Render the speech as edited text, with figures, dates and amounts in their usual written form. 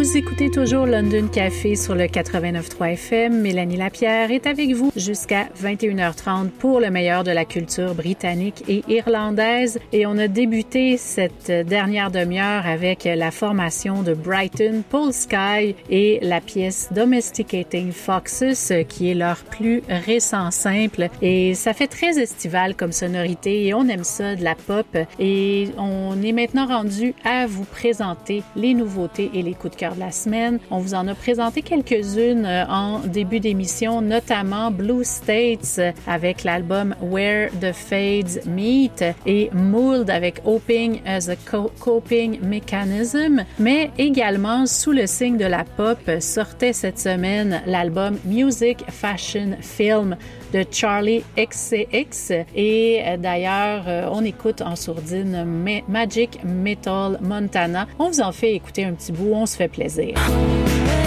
Vous écoutez toujours London Café sur le 89.3 FM. Mélanie Lapierre est avec vous jusqu'à 21h30 pour le meilleur de la culture britannique et irlandaise. Et on a débuté cette dernière demi-heure avec la formation de Brighton, Paul Sky et la pièce Domesticating Foxes, qui est leur plus récent simple. Et ça fait très estival comme sonorité et on aime ça, de la pop. Et on est maintenant rendu à vous présenter les nouveautés et les coups de cœur de la semaine. On vous en a présenté quelques-unes en début d'émission, notamment Blue States avec l'album Where the Fades Meet et Mould avec Hoping as a Coping Mechanism. Mais également, sous le signe de la pop, sortait cette semaine l'album Music Fashion Film de Charlie XCX. Et d'ailleurs, on écoute en sourdine Magic Metal Montana. On vous en fait écouter un petit bout, on se fait plaisir.